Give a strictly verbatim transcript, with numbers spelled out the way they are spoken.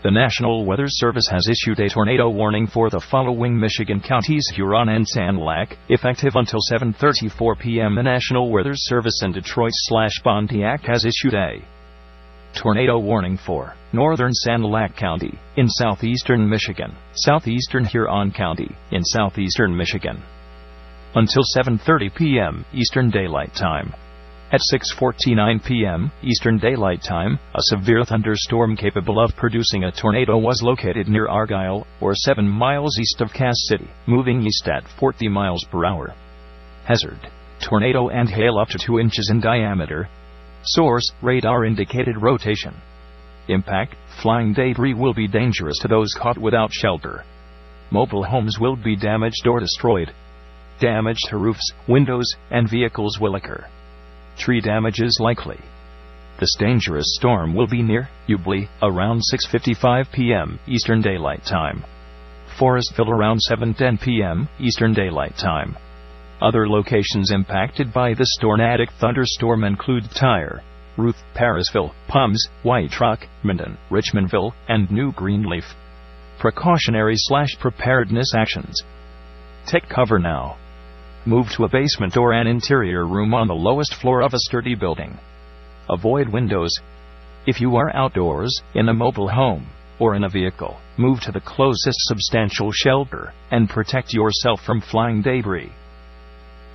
The National Weather Service has issued a tornado warning for the following Michigan counties: Huron and Sand Lake, effective until seven thirty-four p m The National Weather Service in Detroit slash Pontiac has issued a tornado warning for northern Sand Lake County, in southeastern Michigan, southeastern Huron County, in southeastern Michigan, until seven thirty p m Eastern Daylight Time. At six forty-nine p m Eastern Daylight Time, a severe thunderstorm capable of producing a tornado was located near Argyle, or seven miles east of Cass City, moving east at forty miles per hour. Hazard: tornado and hail up to two inches in diameter. Source: radar indicated rotation. Impact: flying debris will be dangerous to those caught without shelter. Mobile homes will be damaged or destroyed. Damage to roofs, windows, and vehicles will occur. Tree damage is likely. This dangerous storm will be near Ubly around six fifty-five p m Eastern Daylight Time. Forestville around seven ten p m Eastern Daylight Time. Other locations impacted by this tornadic thunderstorm include Tyre, Ruth, Parisville, Palms, White Rock, Minden, Richmondville, and New Greenleaf. Precautionary slash preparedness actions. Take cover now. Move to a basement or an interior room on the lowest floor of a sturdy building. Avoid windows. If you are outdoors, in a mobile home, or in a vehicle, move to the closest substantial shelter, and protect yourself from flying debris.